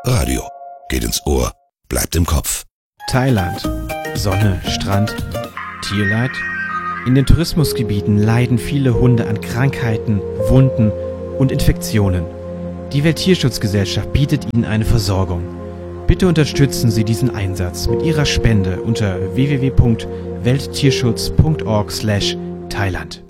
Radio. Geht ins Ohr, bleibt im Kopf. Thailand. Sonne, Strand, Tierleid. In den Tourismusgebieten leiden viele Hunde an Krankheiten, Wunden und Infektionen. Die Welttierschutzgesellschaft bietet ihnen eine Versorgung. Bitte unterstützen Sie diesen Einsatz mit Ihrer Spende unter www.welttierschutz.org/Thailand.